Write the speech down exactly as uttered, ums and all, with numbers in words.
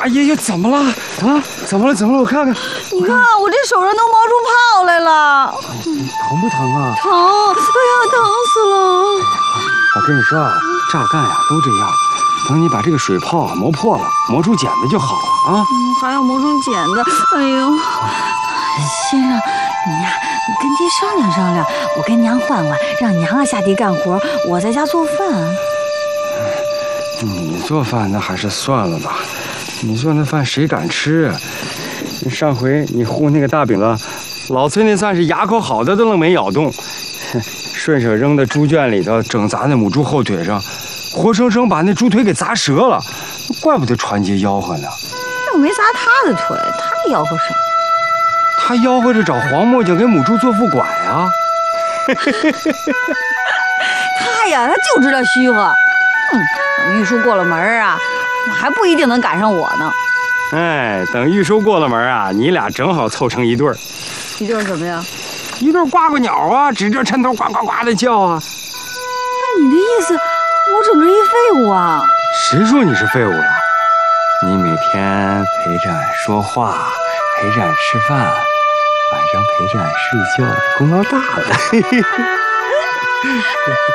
哎呀呀，怎么了啊？怎么了？怎么了？我看看。 你看我这手上都冒出泡来了。 疼不疼啊？ 疼！哎呀，疼死了！ 我跟你说啊，榨干呀都这样。等你把这个水泡啊磨破了，磨出茧子就好了啊。 嗯，还要磨成茧子。哎呦，先生，你呀，你跟爹商量商量，我跟娘换换，让娘啊下地干活，我在家做饭。 你做饭那还是算了吧，你做那饭谁敢吃啊？上回你烀那个大饼子，老崔那算是牙口好的都能没咬动，顺手扔到猪圈里头，整砸那母猪后腿上，活生生把那猪腿给砸折了，怪不得传杰吆喝呢。 又没砸他的腿，他吆喝什么？ 他吆喝着找黄木匠给母猪做副拐啊。 他呀，他就知道虚和。嗯，等玉叔过了门啊，我还不一定能赶上我呢。 哎，等玉叔过了门啊，你俩正好凑成一对儿。 一对儿什么呀？ 一对呱呱鸟啊，指着抻头呱呱呱的叫啊。 那你的意思，我整个一废物啊？ 谁说你是废物了？你每天陪着俺说话，陪着俺吃饭，晚上陪着俺睡觉，功劳大了。